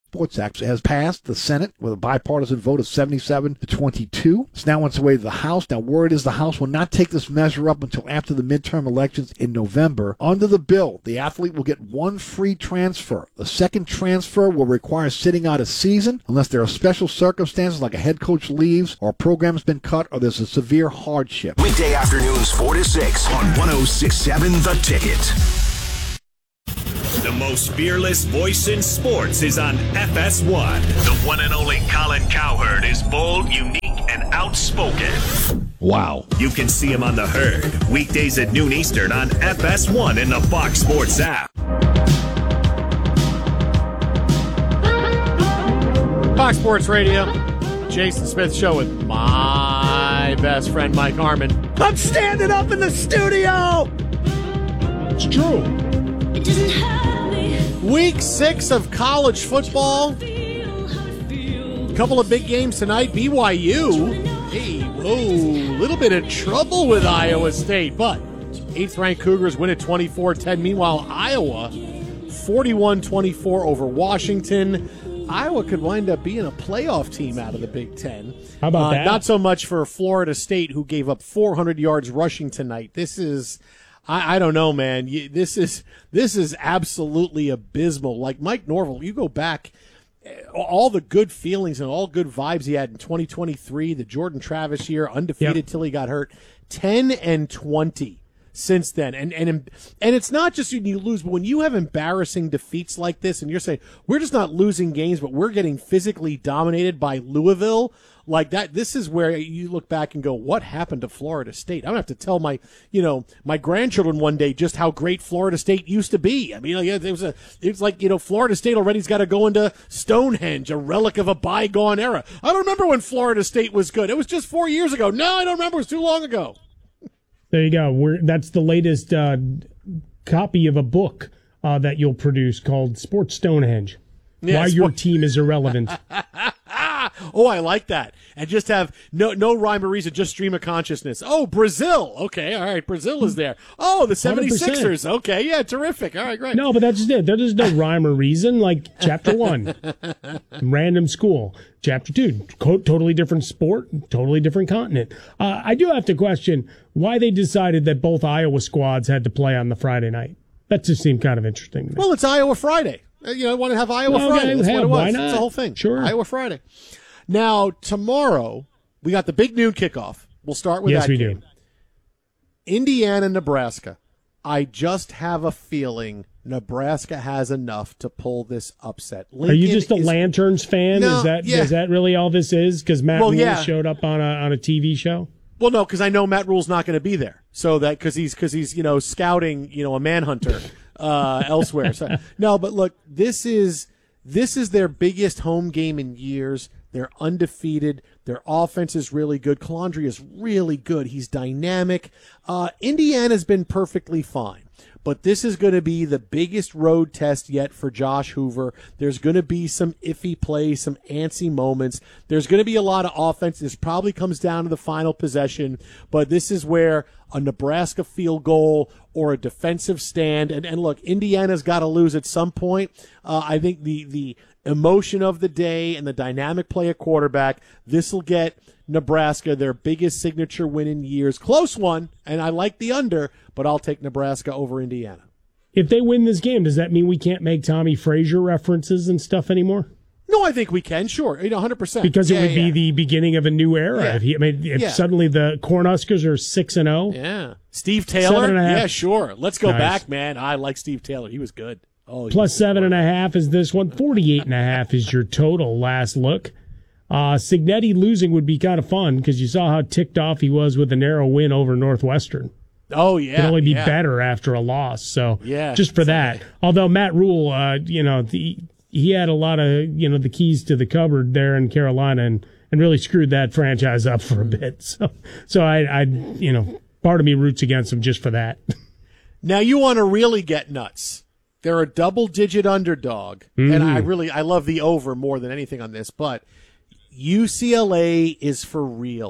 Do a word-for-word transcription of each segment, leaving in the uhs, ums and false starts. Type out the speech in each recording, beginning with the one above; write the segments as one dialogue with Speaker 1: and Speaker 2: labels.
Speaker 1: Sports Act has passed the Senate with a bipartisan vote of seventy-seven to twenty-two. It's now on its way to the House. Now, word is the House will not take this measure up until after the midterm elections in November. Under the bill, the athlete will get one free transfer. The second transfer will require sitting out a season unless there are special circumstances like a head coach leaves or a program's been cut or there's a severe hardship.
Speaker 2: Weekday afternoons four to six on one oh six point seven The Ticket.
Speaker 3: The most fearless voice in sports is on F S one. The one and only Colin Cowherd is bold, unique, and outspoken.
Speaker 1: Wow.
Speaker 3: You can see him on The Herd, weekdays at noon Eastern on F S one in the Fox Sports app.
Speaker 4: Fox Sports Radio, Jason Smith Show with my best friend, Mike Harmon. I'm standing up in the studio! It's true. It doesn't hurt me. Week six of college football. A couple of big games tonight. B Y U. Hey, whoa, a little bit of trouble with Iowa State, but eighth-ranked Cougars win at twenty-four ten. Meanwhile, Iowa, forty-one twenty-four over Washington. Iowa could wind up being a playoff team out of the Big Ten.
Speaker 5: How about
Speaker 4: uh,
Speaker 5: that?
Speaker 4: Not so much for Florida State, who gave up four hundred yards rushing tonight. This is, I, I don't know, man. You, this is this is absolutely abysmal. Like Mike Norvell, you go back, all the good feelings and all good vibes he had in twenty twenty-three, the Jordan Travis year, undefeated
Speaker 5: Yep.
Speaker 4: till he got hurt, ten and twenty. Since then, and and and it's not just when you lose, but when you have embarrassing defeats like this, and you're saying we're just not losing games, but we're getting physically dominated by Louisville, like that. This is where you look back and go, "What happened to Florida State?" I'm gonna have to tell my, you know, my grandchildren one day just how great Florida State used to be. I mean, like, it was a, it's like you know, Florida State already's got to go into Stonehenge, a relic of a bygone era. I don't remember when Florida State was good. It was just four years ago. No, I don't remember. It was too long ago.
Speaker 5: There you go. We're, that's the latest uh, copy of a book uh, that you'll produce called Sports Stonehenge.
Speaker 4: Yeah,
Speaker 5: Why
Speaker 4: sport-
Speaker 5: your team is irrelevant.
Speaker 4: Oh, I like that. And just have no no rhyme or reason, just stream of consciousness. Oh, Brazil. Okay, all right, Brazil is there. Oh, the seventy-sixers. Okay, yeah, terrific. All right, great.
Speaker 5: No, but that's just it. There's no rhyme or reason. Like chapter one, random school. Chapter two, co- totally different sport, totally different continent. Uh, I do have to question why they decided that both Iowa squads had to play on the Friday night. That just seemed kind of interesting to me.
Speaker 4: Well, it's Iowa Friday. You know, I want to have Iowa
Speaker 5: Well,
Speaker 4: Friday.
Speaker 5: okay,
Speaker 4: That's
Speaker 5: hell,
Speaker 4: what it was.
Speaker 5: why not?
Speaker 4: It's the whole thing.
Speaker 5: Sure.
Speaker 4: Iowa Friday. Now, tomorrow, we got the big noon kickoff. We'll start with
Speaker 5: yes,
Speaker 4: that
Speaker 5: we
Speaker 4: game.
Speaker 5: do.
Speaker 4: Indiana, Nebraska. I just have a feeling Nebraska has enough to pull this upset. Lincoln
Speaker 5: Are you just a
Speaker 4: is,
Speaker 5: Lanterns fan?
Speaker 4: No,
Speaker 5: is that
Speaker 4: yeah.
Speaker 5: is that really all this is? Because Matt
Speaker 4: Well,
Speaker 5: Rule
Speaker 4: yeah.
Speaker 5: showed up on a on a T V show.
Speaker 4: Well, no, because I know Matt Rule's not going to be there. So that because he's because he's you know scouting you know a manhunter uh, elsewhere. So, no, but look, this is this is their biggest home game in years. They're undefeated. Their offense is really good. Calandri is really good. He's dynamic. Uh, Indiana's been perfectly fine. But this is going to be the biggest road test yet for Josh Hoover. There's going to be some iffy plays, some antsy moments. There's going to be a lot of offense. This probably comes down to the final possession. But this is where a Nebraska field goal or a defensive stand. And, and look, Indiana's got to lose at some point. Uh, I think the, the emotion of the day and the dynamic play of quarterback, this will get Nebraska their biggest signature win in years. Close one, and I like the under, but I'll take Nebraska over Indiana.
Speaker 5: If they win this game, does that mean we can't make Tommy Frazier references and stuff anymore?
Speaker 4: No, I think we can, sure, you know, one hundred percent.
Speaker 5: Because it
Speaker 4: yeah,
Speaker 5: would
Speaker 4: yeah.
Speaker 5: be the beginning of a new era.
Speaker 4: Yeah.
Speaker 5: If he, I mean, if
Speaker 4: Yeah.
Speaker 5: suddenly the Cornhuskers are six and zero.
Speaker 4: Yeah. Steve Taylor?
Speaker 5: Seven and a half.
Speaker 4: Yeah, sure. Let's go
Speaker 5: Nice.
Speaker 4: back, man. I like Steve Taylor. He was good. Oh, he
Speaker 5: Plus
Speaker 4: was
Speaker 5: seven
Speaker 4: good.
Speaker 5: and a half is this one. Forty-eight and a half is your total last look. Uh, Signetti losing would be kind of fun because you saw how ticked off he was with a narrow win over Northwestern.
Speaker 4: Oh, yeah.
Speaker 5: It can only be
Speaker 4: yeah.
Speaker 5: better after a loss. So
Speaker 4: Yeah,
Speaker 5: just for that. Although Matt Rule, uh, you know, the, he had a lot of, you know, the keys to the cupboard there in Carolina and, and really screwed that franchise up for a bit. So, so I, I, you know, part of me roots against him just for that.
Speaker 4: Now you want to really get nuts. They're a double-digit underdog,
Speaker 5: Mm-hmm.
Speaker 4: and I really I love the over more than anything on this, but U C L A is for real.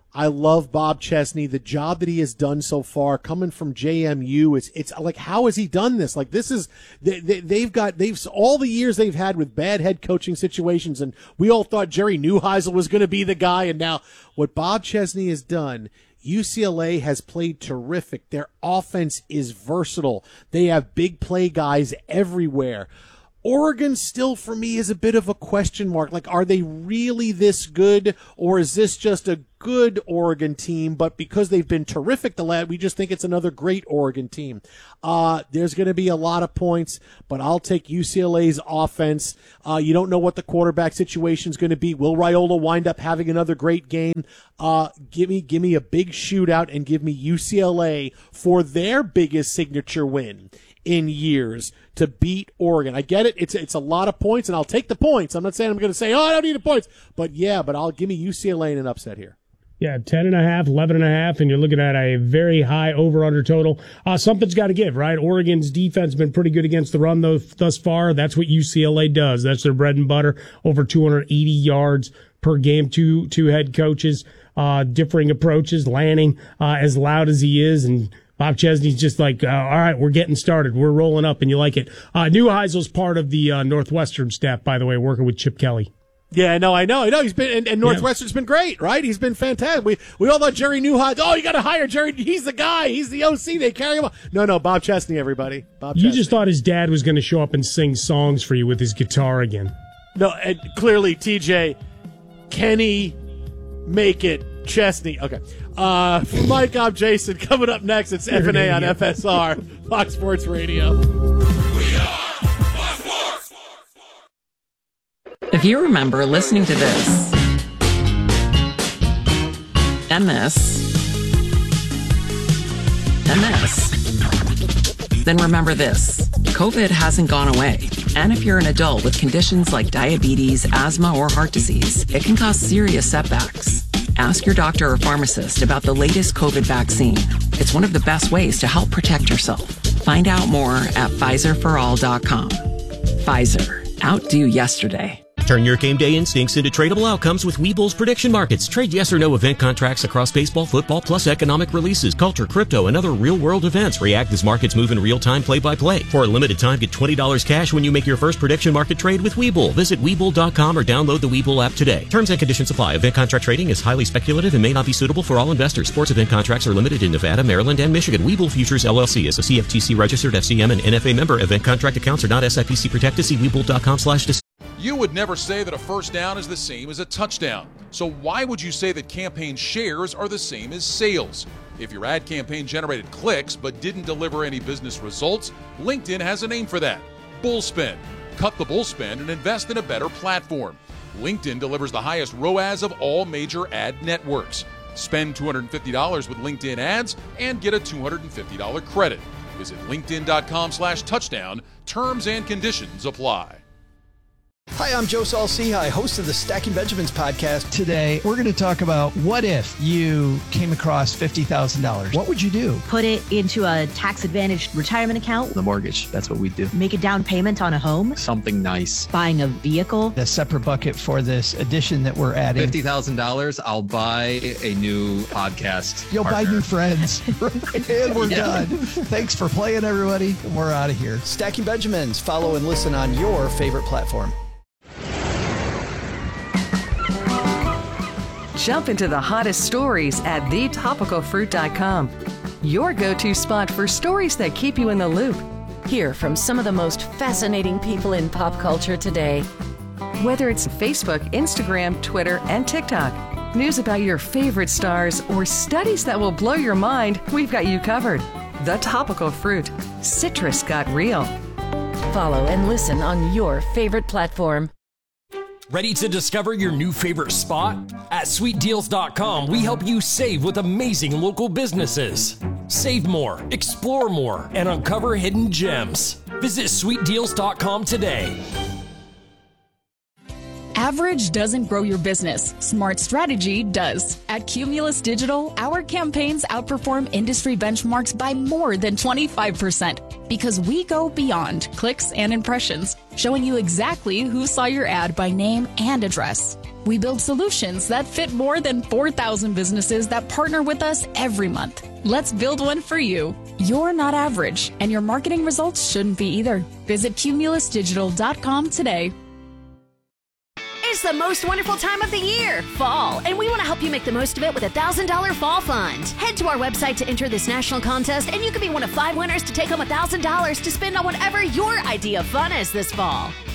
Speaker 4: I love Bob Chesney. The job that he has done so far, coming from J M U, it's it's like, how has he done this? Like, this is they, they, they've got they've all the years they've had with bad head coaching situations, and we all thought Jerry Neuheisel was going to be the guy, and now what Bob Chesney has done. U C L A has played terrific. Their offense is versatile. They have big play guys everywhere. Oregon still, for me, is a bit of a question mark. Like, are they really this good, or is this just a good Oregon team, but because they've been terrific the last, we just think it's another great Oregon team? Uh, there's going to be a lot of points, but I'll take U C L A's offense. Uh, you don't know what the quarterback situation is going to be. Will Raiola wind up having another great game? Uh, give me, give me a big shootout and give me U C L A for their biggest signature win in years to beat Oregon. I get it. It's it's a lot of points, and I'll take the points. I'm not saying I'm going to say, oh, I don't need the points. But, yeah, but I'll give me U C L A in an upset here.
Speaker 5: Yeah, ten and a half, eleven and a half, and you're looking at a very high over-under total. Uh, something's got to give, right? Oregon's defense has been pretty good against the run though, thus far. That's what U C L A does. That's their bread and butter. Over two hundred eighty yards per game. Two two head coaches, uh, differing approaches. Lanning, uh, as loud as he is, and Bob Chesney's just like, uh, all right, we're getting started. We're rolling up, and you like it. Uh, Neuheisel's part of the uh, Northwestern staff, by the way, working with Chip Kelly.
Speaker 4: Yeah, no, I know, I know. He's been, and, and Northwestern's yeah. been great, right? He's been fantastic. We we all thought Jerry Neuheisel, oh, you got to hire Jerry. He's the guy. He's the O C. They carry him on. No, no, Bob Chesney, everybody. Bob
Speaker 5: you
Speaker 4: Chesney.
Speaker 5: just thought his dad was going to show up and sing songs for you with his guitar again.
Speaker 4: No, and clearly, T J, Kenny, make it Chesney. Okay. Uh, for Mike, I'm Jason. Coming up next, it's F and A on F S R, Fox Sports Radio.
Speaker 3: We are Fox Sports.
Speaker 6: If you remember listening to this and this and this, then remember this. COVID hasn't gone away. And if you're an adult with conditions like diabetes, asthma, or heart disease, it can cause serious setbacks. Ask your doctor or pharmacist about the latest COVID vaccine. It's one of the best ways to help protect yourself. Find out more at Pfizer for all dot com. Pfizer. Outdo yesterday.
Speaker 7: Turn your game day instincts into tradable outcomes with Webull's prediction markets. Trade yes or no event contracts across baseball, football, plus economic releases, culture, crypto, and other real-world events. React as markets move in real time, play-by-play. For a limited time, get twenty dollars cash when you make your first prediction market trade with Webull. Visit Webull dot com or download the Webull app today. Terms and conditions apply. Event contract trading is highly speculative and may not be suitable for all investors. Sports event contracts are limited in Nevada, Maryland, and Michigan. Webull Futures, L L C is a C F T C-registered F C M and N F A member. Event contract accounts are not S I P C protected. See Webull dot com slash dis-
Speaker 8: You would never say that a first down is the same as a touchdown. So why would you say that campaign shares are the same as sales? If your ad campaign generated clicks but didn't deliver any business results, LinkedIn has a name for that. Bullspend. Cut the bullspend and invest in a better platform. LinkedIn delivers the highest R O A S of all major ad networks. Spend two hundred fifty dollars with LinkedIn ads and get a two hundred fifty dollars credit. Visit linkedin dot com slash touchdown. Terms and conditions apply.
Speaker 9: Hi, I'm Joe Saul-Sehy, host of the Stacking Benjamins podcast. Today, we're going to talk about what if you came across fifty thousand dollars. What would you do?
Speaker 10: Put it into a tax-advantaged retirement account.
Speaker 11: The mortgage, that's what we do.
Speaker 10: Make a down payment on a home.
Speaker 11: Something nice.
Speaker 10: Buying a vehicle.
Speaker 9: A separate bucket for this addition that we're adding.
Speaker 11: fifty thousand dollars, I'll buy a new podcast
Speaker 9: You'll
Speaker 11: partner.
Speaker 9: buy new friends. And we're yeah. done. Thanks for playing, everybody. We're out of here. Stacking Benjamins. Follow and listen on your favorite platform.
Speaker 12: Jump into the hottest stories at the topical fruit dot com. Your go-to spot for stories that keep you in the loop.
Speaker 13: Hear from some of the most fascinating people in pop culture today.
Speaker 12: Whether it's Facebook, Instagram, Twitter, and TikTok, news about your favorite stars, or studies that will blow your mind, we've got you covered. The Topical Fruit. Citrus got real.
Speaker 13: Follow and listen on your favorite platform.
Speaker 14: Ready to discover your new favorite spot? At sweet deals dot com, we help you save with amazing local businesses. Save more, explore more, and uncover hidden gems. Visit sweet deals dot com today.
Speaker 15: Average doesn't grow your business. Smart strategy does. At Cumulus Digital, our campaigns outperform industry benchmarks by more than twenty-five percent because we go beyond clicks and impressions, showing you exactly who saw your ad by name and address. We build solutions that fit more than four thousand businesses that partner with us every month. Let's build one for you. You're not average, and your marketing results shouldn't be either. Visit Cumulus Digital dot com today.
Speaker 16: It's the most wonderful time of the year, fall, and we want to help you make the most of it with a one thousand dollars Fall Fund. Head to our website to enter this national contest, and you could be one of five winners to take home one thousand dollars to spend on whatever your idea of fun is this fall.